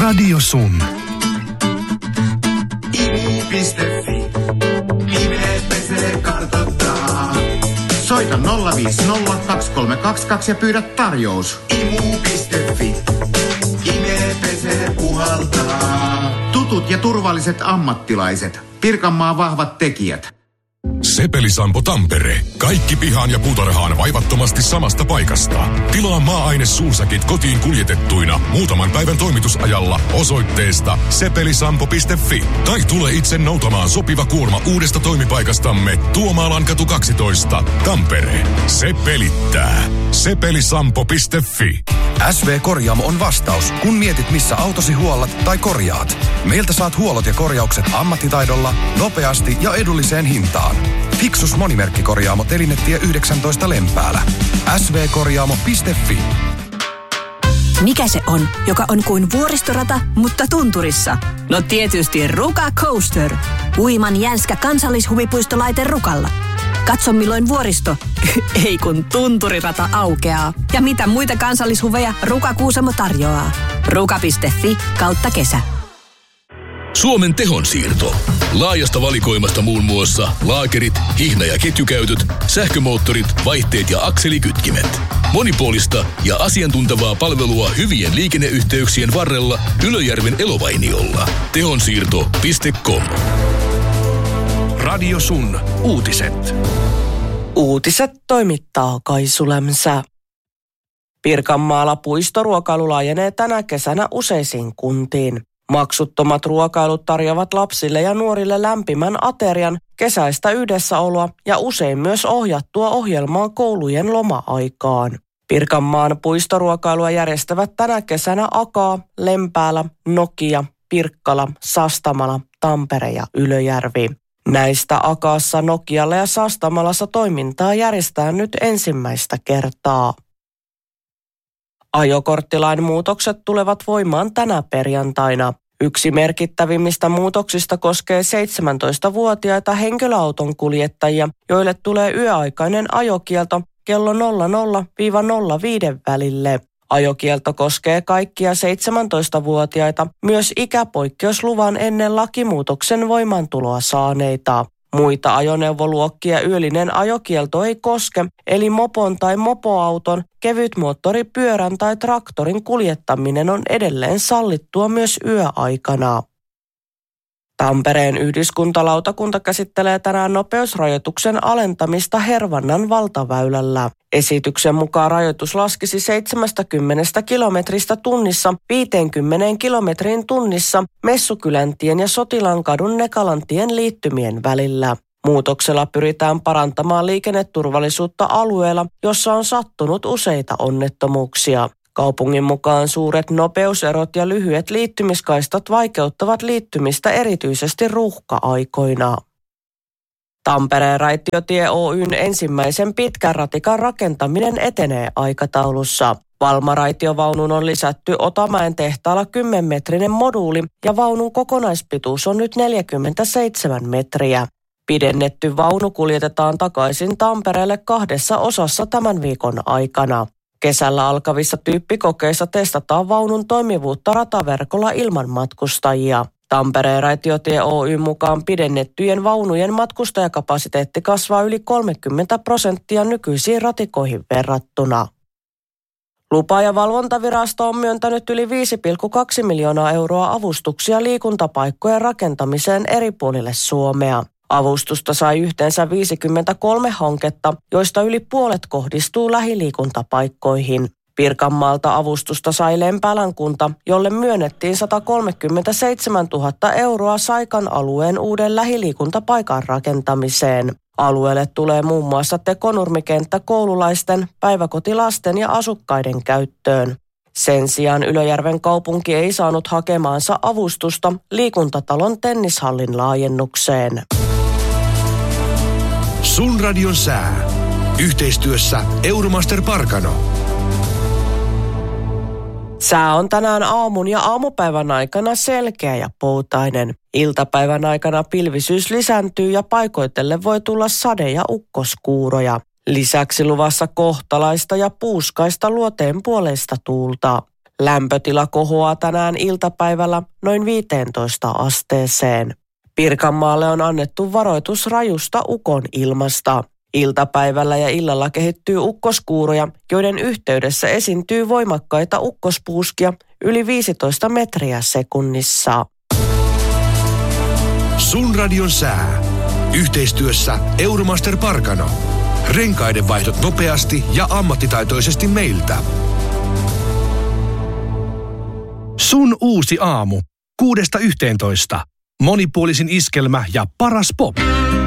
Radio Sun. Imu.fi. Nimet pesee kartoittaa. Soita 050 232 ja pyydä tarjous. Imu.fi. Nimet pesee puhaltaa. Tutut ja turvalliset ammattilaiset. Pirkanmaan vahvat tekijät. Sepelisampo Tampere. Kaikki pihaan ja puutarhaan vaivattomasti samasta paikasta. Tilaa maa-aine suusäkit kotiin kuljetettuina muutaman päivän toimitusajalla osoitteesta sepelisampo.fi. Tai tule itse noutamaan sopiva kuorma uudesta toimipaikastamme Tuomaallankatu 12, Tampere. Se pelittää. Sepelisampo.fi. SV Korjaamo on vastaus, kun mietit missä autosi huollat tai korjaat. Meiltä saat huollot ja korjaukset ammattitaidolla, nopeasti ja edulliseen hintaan. Fixus monimerkkikorjaamo Telinetie 19 Lempäälä. svkorjaamo.fi. Mikä se on, joka on kuin vuoristorata, mutta tunturissa? No tietysti Ruka Coaster. Uiman jänskä kansallishuvipuistolaite Rukalla. Katso milloin vuoristo, ei kun tunturirata aukeaa. Ja mitä muita kansallishuveja Ruka Kuusamo tarjoaa. Ruka.fi/kesä. Suomen tehonsiirto. Laajasta valikoimasta muun muassa laakerit, hihna- ja ketjukäytöt, sähkömoottorit, vaihteet ja akselikytkimet. Monipuolista ja asiantuntevaa palvelua hyvien liikenneyhteyksien varrella Ylöjärven Elovainiolla. Tehonsiirto.com. Radio Sun. Uutiset. Uutiset toimittaa Kaisu Lämsä. Pirkanmaalla puistoruokailu laajenee tänä kesänä useisiin kuntiin. Maksuttomat ruokailut tarjoavat lapsille ja nuorille lämpimän aterian, kesäistä yhdessäoloa ja usein myös ohjattua ohjelmaa koulujen loma-aikaan. Pirkanmaan puistoruokailua järjestävät tänä kesänä Akaa, Lempäälä, Nokia, Pirkkala, Sastamala, Tampere ja Ylöjärvi. Näistä Akaassa, Nokialla ja Sastamalassa toimintaa järjestetään nyt ensimmäistä kertaa. Ajokorttilain muutokset tulevat voimaan tänä perjantaina. Yksi merkittävimmistä muutoksista koskee 17-vuotiaita henkilöauton kuljettajia, joille tulee yöaikainen ajokielto kello 00-05 välille. Ajokielto koskee kaikkia 17-vuotiaita, myös ikäpoikkeusluvan ennen lakimuutoksen voimaantuloa saaneita. Muita ajoneuvoluokkia yöllinen ajokielto ei koske, eli mopon tai mopoauton, kevytmoottoripyörän tai traktorin kuljettaminen on edelleen sallittua myös yöaikana. Tampereen yhdyskuntalautakunta käsittelee tänään nopeusrajoituksen alentamista Hervannan valtaväylällä. Esityksen mukaan rajoitus laskisi 70 kilometristä tunnissa 50 kilometriin tunnissa Messukyläntien ja Sotilankadun Nekalantien liittymien välillä. Muutoksella pyritään parantamaan liikenneturvallisuutta alueella, jossa on sattunut useita onnettomuuksia. Kaupungin mukaan suuret nopeuserot ja lyhyet liittymiskaistat vaikeuttavat liittymistä erityisesti ruuhka-aikoina. Tampereen Raitiotie Oyn ensimmäisen pitkän ratikan rakentaminen etenee aikataulussa. Valmaraitiovaunuun on lisätty Otamäen tehtaalla 10-metrinen moduuli ja vaunun kokonaispituus on nyt 47 metriä. Pidennetty vaunu kuljetetaan takaisin Tampereelle 2 osassa tämän viikon aikana. Kesällä alkavissa tyyppikokeissa testataan vaunun toimivuutta rataverkolla ilman matkustajia. Tampereen Raitiotie Oy mukaan pidennettyjen vaunujen matkustajakapasiteetti kasvaa yli 30% nykyisiin ratikoihin verrattuna. Lupa- ja valvontavirasto on myöntänyt yli 5,2 miljoonaa euroa avustuksia liikuntapaikkojen rakentamiseen eri puolille Suomea. Avustusta sai yhteensä 53 hanketta, joista yli puolet kohdistuu lähiliikuntapaikkoihin. Pirkanmaalta avustusta sai Lempäälän kunta, jolle myönnettiin 137 000 euroa Saikan alueen uuden lähiliikuntapaikan rakentamiseen. Alueelle tulee muun muassa tekonurmikenttä koululaisten, päiväkotilasten ja asukkaiden käyttöön. Sen sijaan Ylöjärven kaupunki ei saanut hakemaansa avustusta liikuntatalon tennishallin laajennukseen. Sun radion sää. Yhteistyössä Euromaster Parkano. Sää on tänään aamun ja aamupäivän aikana selkeä ja poutainen. Iltapäivän aikana pilvisyys lisääntyy ja paikoitelle voi tulla sade- ja ukkoskuuroja. Lisäksi luvassa kohtalaista ja puuskaista luoteenpuoleista tuulta. Lämpötila kohoaa tänään iltapäivällä noin 15 asteeseen. Pirkanmaalle on annettu varoitus rajusta ukonilmasta. Iltapäivällä ja illalla kehittyy ukkoskuuroja, joiden yhteydessä esiintyy voimakkaita ukkospuuskia yli 15 metriä sekunnissa. Sun radion sää. Yhteistyössä Euromaster Parkano. Renkaiden vaihdot nopeasti ja ammattitaitoisesti meiltä. Sun uusi aamu. 6–11. Monipuolisin iskelmä ja paras pop.